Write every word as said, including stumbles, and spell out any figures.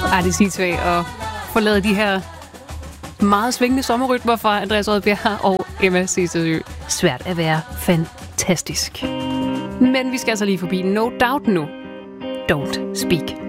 Ej, det er svært at forlade de her meget svingende sommerrytmer fra Andreas Odbjerg og Emma Cecilsø. Svært at være fantastisk. Men vi skal altså lige forbi No Doubt nu. Don't Speak.